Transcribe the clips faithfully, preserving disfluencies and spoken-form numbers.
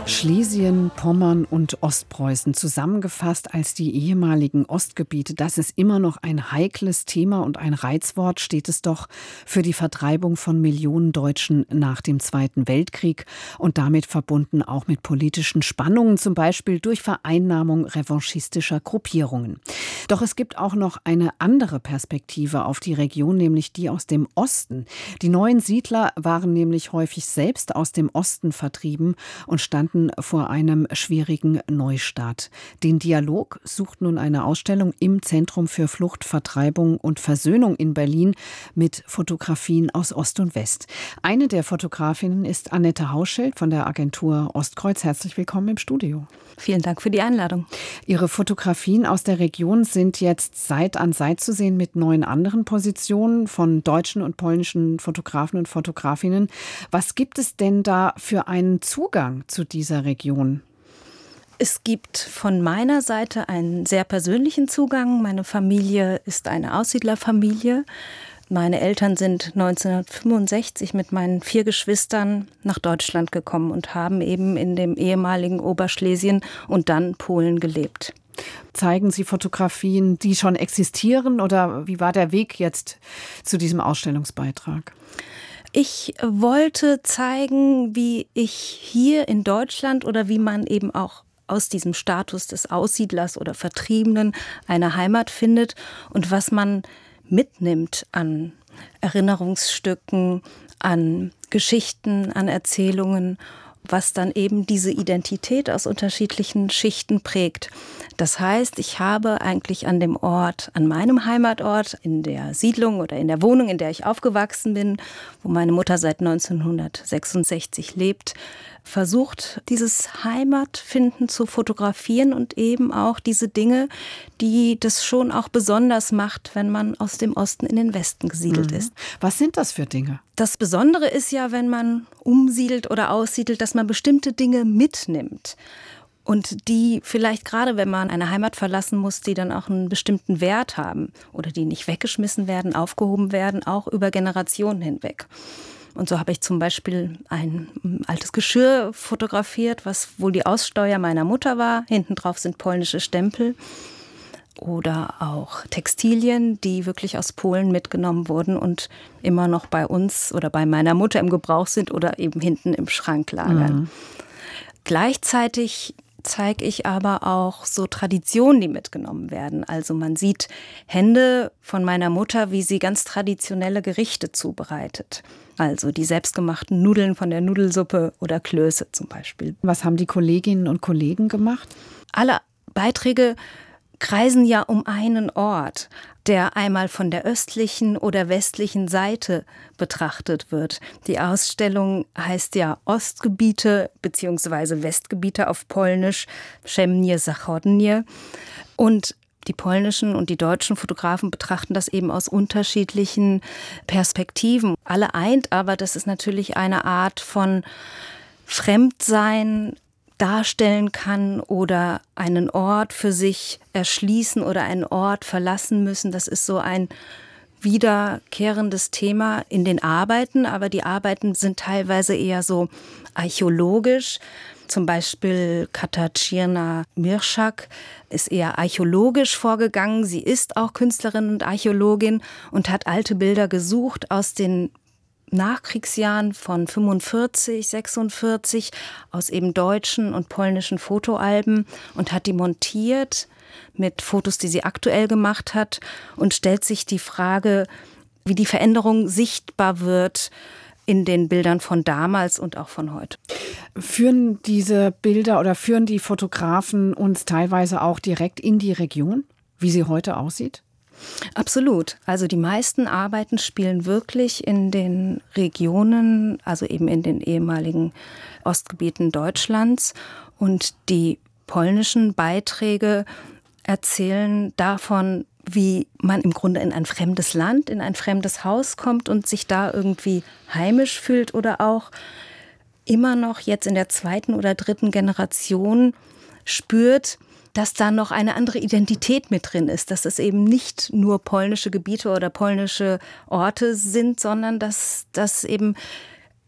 Schlesien, Pommern und Ostpreußen zusammengefasst als die ehemaligen Ostgebiete. Das ist immer noch ein heikles Thema und ein Reizwort steht es doch für die Vertreibung von Millionen Deutschen nach dem Zweiten Weltkrieg und damit verbunden auch mit politischen Spannungen, zum Beispiel durch Vereinnahmung revanchistischer Gruppierungen. Doch es gibt auch noch eine andere Perspektive auf die Region, nämlich die aus dem Osten. Die neuen Siedler waren nämlich häufig selbst aus dem Osten vertrieben und standen vor einem schwierigen Neustart. Den Dialog sucht nun eine Ausstellung im Zentrum für Flucht, Vertreibung und Versöhnung in Berlin mit Fotografien aus Ost und West. Eine der Fotografinnen ist Annette Hauschild von der Agentur Ostkreuz. Herzlich willkommen im Studio. Vielen Dank für die Einladung. Ihre Fotografien aus der Region sind jetzt Seit an Seit zu sehen mit neun anderen Positionen von deutschen und polnischen Fotografen und Fotografinnen. Was gibt es denn da für einen Zugang zu dieser Region? Es gibt von meiner Seite einen sehr persönlichen Zugang. Meine Familie ist eine Aussiedlerfamilie. Meine Eltern sind neunzehnhundertfünfundsechzig mit meinen vier Geschwistern nach Deutschland gekommen und haben eben in dem ehemaligen Oberschlesien und dann Polen gelebt. Zeigen Sie Fotografien, die schon existieren, oder wie war der Weg jetzt zu diesem Ausstellungsbeitrag? Ich wollte zeigen, wie ich hier in Deutschland oder wie man eben auch aus diesem Status des Aussiedlers oder Vertriebenen eine Heimat findet und was man mitnimmt an Erinnerungsstücken, an Geschichten, an Erzählungen, was dann eben diese Identität aus unterschiedlichen Schichten prägt. Das heißt, ich habe eigentlich an dem Ort, an meinem Heimatort, in der Siedlung oder in der Wohnung, in der ich aufgewachsen bin, wo meine Mutter seit neunzehnhundertsechsundsechzig lebt, versucht, dieses Heimatfinden zu fotografieren und eben auch diese Dinge, die das schon auch besonders macht, wenn man aus dem Osten in den Westen gesiedelt Mhm. ist. Was sind das für Dinge? Das Besondere ist ja, wenn man umsiedelt oder aussiedelt, dass man bestimmte Dinge mitnimmt. Und die vielleicht gerade, wenn man eine Heimat verlassen muss, die dann auch einen bestimmten Wert haben oder die nicht weggeschmissen werden, aufgehoben werden, auch über Generationen hinweg. Und so habe ich zum Beispiel ein altes Geschirr fotografiert, was wohl die Aussteuer meiner Mutter war. Hinten drauf sind polnische Stempel. Oder auch Textilien, die wirklich aus Polen mitgenommen wurden und immer noch bei uns oder bei meiner Mutter im Gebrauch sind oder eben hinten im Schrank lagern. Mhm. Gleichzeitig zeige ich aber auch so Traditionen, die mitgenommen werden. Also man sieht Hände von meiner Mutter, wie sie ganz traditionelle Gerichte zubereitet. Also die selbstgemachten Nudeln von der Nudelsuppe oder Klöße zum Beispiel. Was haben die Kolleginnen und Kollegen gemacht? Alle Beiträge kreisen ja um einen Ort, der einmal von der östlichen oder westlichen Seite betrachtet wird. Die Ausstellung heißt ja Ostgebiete bzw. Westgebiete auf Polnisch, Wschodnie, Zachodnie. Und die polnischen und die deutschen Fotografen betrachten das eben aus unterschiedlichen Perspektiven. Alle eint aber, dass es natürlich eine Art von Fremdsein darstellen kann oder einen Ort für sich erschließen oder einen Ort verlassen müssen. Das ist so ein wiederkehrendes Thema in den Arbeiten, aber die Arbeiten sind teilweise eher so archäologisch. Zum Beispiel Katarzyna Mirschak ist eher archäologisch vorgegangen. Sie ist auch Künstlerin und Archäologin und hat alte Bilder gesucht aus den Nachkriegsjahren von fünfundvierzig, sechsundvierzig aus eben deutschen und polnischen Fotoalben und hat die montiert mit Fotos, die sie aktuell gemacht hat und stellt sich die Frage, wie die Veränderung sichtbar wird in den Bildern von damals und auch von heute. Führen diese Bilder oder führen die Fotografen uns teilweise auch direkt in die Region, wie sie heute aussieht? Absolut. Also die meisten Arbeiten spielen wirklich in den Regionen, also eben in den ehemaligen Ostgebieten Deutschlands. Und die polnischen Beiträge erzählen davon, wie man im Grunde in ein fremdes Land, in ein fremdes Haus kommt und sich da irgendwie heimisch fühlt oder auch immer noch jetzt in der zweiten oder dritten Generation spürt, dass da noch eine andere Identität mit drin ist, dass es eben nicht nur polnische Gebiete oder polnische Orte sind, sondern dass das eben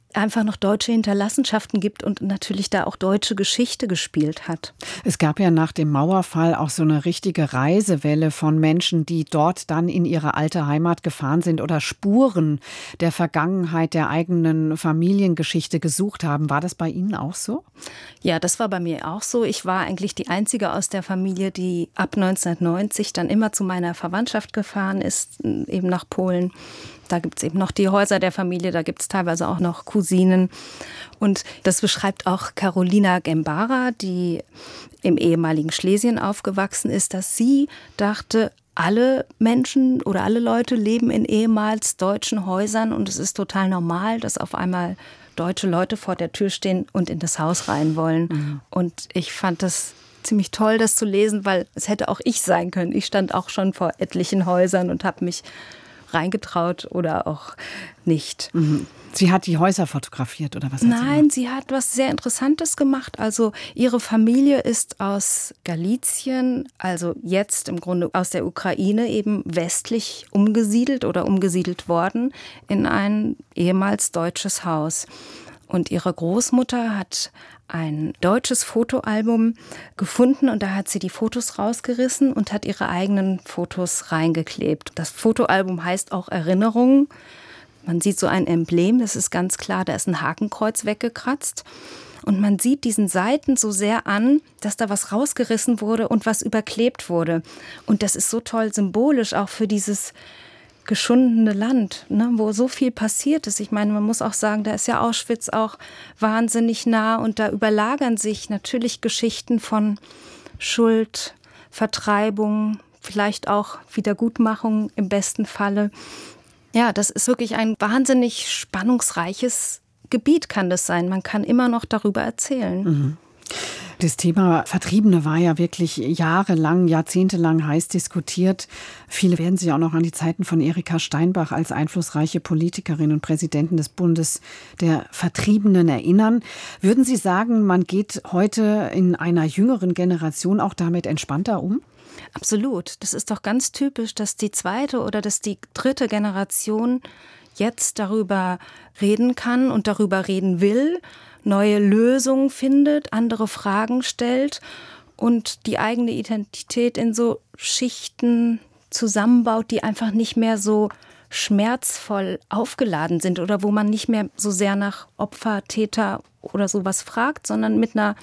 einfach noch deutsche Hinterlassenschaften gibt und natürlich da auch deutsche Geschichte gespielt hat. Es gab ja nach dem Mauerfall auch so eine richtige Reisewelle von Menschen, die dort dann in ihre alte Heimat gefahren sind oder Spuren der Vergangenheit, der eigenen Familiengeschichte gesucht haben. War das bei Ihnen auch so? Ja, das war bei mir auch so. Ich war eigentlich die Einzige aus der Familie, die ab neunzehnhundertneunzig dann immer zu meiner Verwandtschaft gefahren ist, eben nach Polen. Da gibt es eben noch die Häuser der Familie, da gibt es teilweise auch noch Cousinen. Und das beschreibt auch Karolina Gembara, die im ehemaligen Schlesien aufgewachsen ist, dass sie dachte, alle Menschen oder alle Leute leben in ehemals deutschen Häusern und es ist total normal, dass auf einmal deutsche Leute vor der Tür stehen und in das Haus rein wollen. Mhm. Und ich fand das ziemlich toll, das zu lesen, weil es hätte auch ich sein können. Ich stand auch schon vor etlichen Häusern und habe mich reingetraut oder auch nicht. Mhm. Sie hat die Häuser fotografiert oder was hat Nein, sie gemacht? sie hat was sehr Interessantes gemacht. Also ihre Familie ist aus Galizien, also jetzt im Grunde aus der Ukraine eben westlich umgesiedelt oder umgesiedelt worden in ein ehemals deutsches Haus. Und ihre Großmutter hat ein deutsches Fotoalbum gefunden und da hat sie die Fotos rausgerissen und hat ihre eigenen Fotos reingeklebt. Das Fotoalbum heißt auch Erinnerungen. Man sieht so ein Emblem, das ist ganz klar, da ist ein Hakenkreuz weggekratzt. Und man sieht diesen Seiten so sehr an, dass da was rausgerissen wurde und was überklebt wurde. Und das ist so toll symbolisch auch für dieses geschundene Land, ne, wo so viel passiert ist. Ich meine, man muss auch sagen, da ist ja Auschwitz auch wahnsinnig nah und da überlagern sich natürlich Geschichten von Schuld, Vertreibung, vielleicht auch Wiedergutmachung im besten Falle. Ja, das ist wirklich ein wahnsinnig spannungsreiches Gebiet, kann das sein. Man kann immer noch darüber erzählen. Mhm. Das Thema Vertriebene war ja wirklich jahrelang, jahrzehntelang heiß diskutiert. Viele werden sich auch noch an die Zeiten von Erika Steinbach als einflussreiche Politikerin und Präsidentin des Bundes der Vertriebenen erinnern. Würden Sie sagen, man geht heute in einer jüngeren Generation auch damit entspannter um? Absolut. Das ist doch ganz typisch, dass die zweite oder dass die dritte Generation jetzt darüber reden kann und darüber reden will, neue Lösungen findet, andere Fragen stellt und die eigene Identität in so Schichten zusammenbaut, die einfach nicht mehr so schmerzvoll aufgeladen sind oder wo man nicht mehr so sehr nach Opfer, Täter oder sowas fragt, sondern mit einer,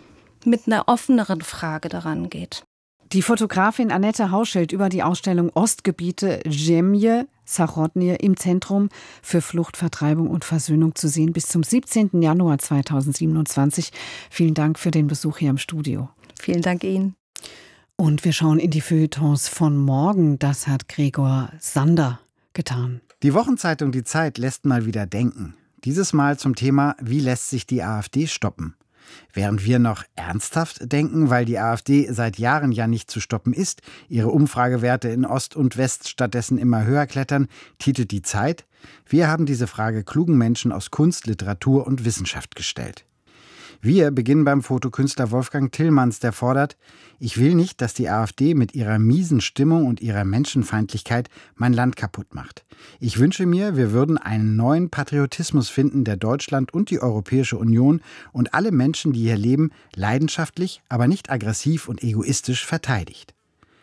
mit einer offeneren Frage daran geht. Die Fotografin Annette Hauschild über die Ausstellung Ostgebiete Zemlje Zachodnie im Zentrum für Flucht, Vertreibung und Versöhnung zu sehen bis zum siebzehnten Januar zweitausendsiebenundzwanzig. Vielen Dank für den Besuch hier im Studio. Vielen Dank Ihnen. Und wir schauen in die Feuilletons von morgen. Das hat Gregor Sander getan. Die Wochenzeitung Die Zeit lässt mal wieder denken. Dieses Mal zum Thema, wie lässt sich die AfD stoppen? Während wir noch ernsthaft denken, weil die AfD seit Jahren ja nicht zu stoppen ist, ihre Umfragewerte in Ost und West stattdessen immer höher klettern, titelt die Zeit: Wir haben diese Frage klugen Menschen aus Kunst, Literatur und Wissenschaft gestellt. Wir beginnen beim Fotokünstler Wolfgang Tillmanns, der fordert: Ich will nicht, dass die AfD mit ihrer miesen Stimmung und ihrer Menschenfeindlichkeit mein Land kaputt macht. Ich wünsche mir, wir würden einen neuen Patriotismus finden, der Deutschland und die Europäische Union und alle Menschen, die hier leben, leidenschaftlich, aber nicht aggressiv und egoistisch verteidigt.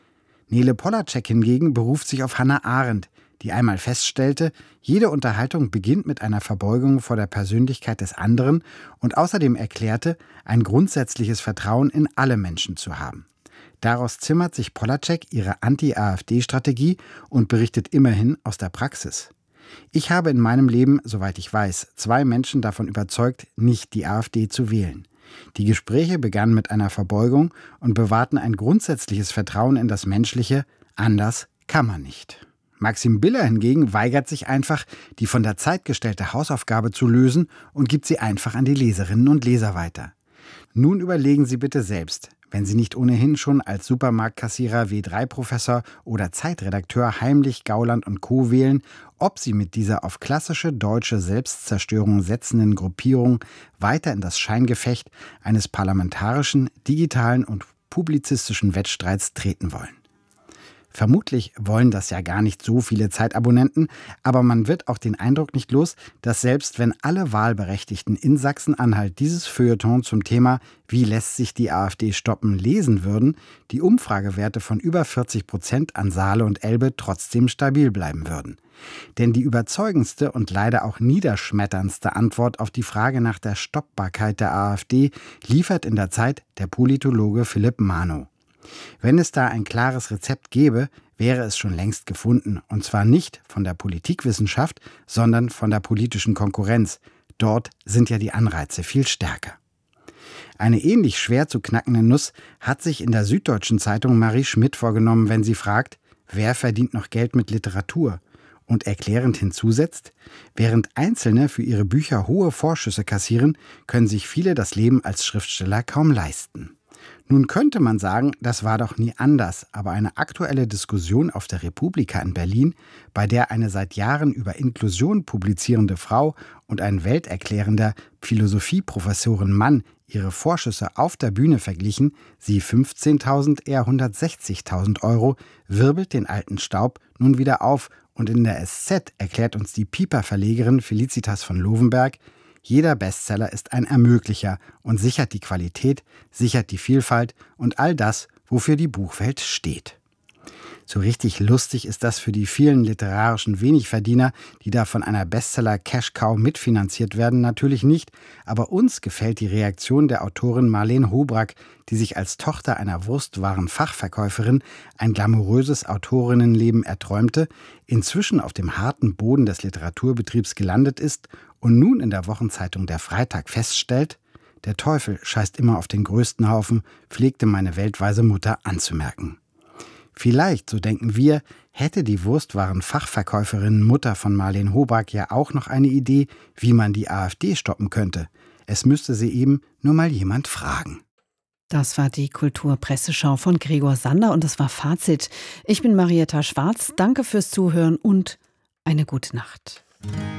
Nele Polacek hingegen beruft sich auf Hannah Arendt, die einmal feststellte, jede Unterhaltung beginnt mit einer Verbeugung vor der Persönlichkeit des anderen und außerdem erklärte, ein grundsätzliches Vertrauen in alle Menschen zu haben. Daraus zimmert sich Polacek ihre Anti-AfD-Strategie und berichtet immerhin aus der Praxis. Ich habe in meinem Leben, soweit ich weiß, zwei Menschen davon überzeugt, nicht die AfD zu wählen. Die Gespräche begannen mit einer Verbeugung und bewahrten ein grundsätzliches Vertrauen in das Menschliche. Anders kann man nicht. Maxim Biller hingegen weigert sich einfach, die von der Zeit gestellte Hausaufgabe zu lösen und gibt sie einfach an die Leserinnen und Leser weiter. Nun überlegen Sie bitte selbst, wenn Sie nicht ohnehin schon als Supermarktkassierer, W drei Professor oder Zeitredakteur Heimlich, Gauland und Co. wählen, ob Sie mit dieser auf klassische deutsche Selbstzerstörung setzenden Gruppierung weiter in das Scheingefecht eines parlamentarischen, digitalen und publizistischen Wettstreits treten wollen. Vermutlich wollen das ja gar nicht so viele Zeitabonnenten, aber man wird auch den Eindruck nicht los, dass selbst wenn alle Wahlberechtigten in Sachsen-Anhalt dieses Feuilleton zum Thema „Wie lässt sich die AfD stoppen?" lesen würden, die Umfragewerte von über vierzig Prozent an Saale und Elbe trotzdem stabil bleiben würden. Denn die überzeugendste und leider auch niederschmetterndste Antwort auf die Frage nach der Stoppbarkeit der AfD liefert in der Zeit der Politologe Philipp Manow. Wenn es da ein klares Rezept gäbe, wäre es schon längst gefunden. Und zwar nicht von der Politikwissenschaft, sondern von der politischen Konkurrenz. Dort sind ja die Anreize viel stärker. Eine ähnlich schwer zu knackende Nuss hat sich in der Süddeutschen Zeitung Marie Schmidt vorgenommen, wenn sie fragt, wer verdient noch Geld mit Literatur? Und erklärend hinzusetzt, während Einzelne für ihre Bücher hohe Vorschüsse kassieren, können sich viele das Leben als Schriftsteller kaum leisten. Nun könnte man sagen, das war doch nie anders, aber eine aktuelle Diskussion auf der Republika in Berlin, bei der eine seit Jahren über Inklusion publizierende Frau und ein welterklärender Philosophieprofessorin Mann ihre Vorschüsse auf der Bühne verglichen, sie fünfzehntausend, er hundertsechzigtausend Euro, wirbelt den alten Staub nun wieder auf und in der S Z erklärt uns die Piper-Verlegerin Felicitas von Lovenberg, jeder Bestseller ist ein Ermöglicher und sichert die Qualität, sichert die Vielfalt und all das, wofür die Buchwelt steht. So richtig lustig ist das für die vielen literarischen Wenigverdiener, die da von einer Bestseller-Cash-Cow mitfinanziert werden, natürlich nicht, aber uns gefällt die Reaktion der Autorin Marlene Hobrack, die sich als Tochter einer Wurstwarenfachverkäuferin ein glamouröses Autorinnenleben erträumte, inzwischen auf dem harten Boden des Literaturbetriebs gelandet ist und nun in der Wochenzeitung Der Freitag feststellt, der Teufel scheißt immer auf den größten Haufen, pflegte meine weltweise Mutter anzumerken. Vielleicht, so denken wir, hätte die Wurstwarenfachverkäuferin Mutter von Marlene Hobrack ja auch noch eine Idee, wie man die AfD stoppen könnte. Es müsste sie eben nur mal jemand fragen. Das war die Kulturpresseschau von Gregor Sander und das war Fazit. Ich bin Marietta Schwarz, danke fürs Zuhören und eine gute Nacht.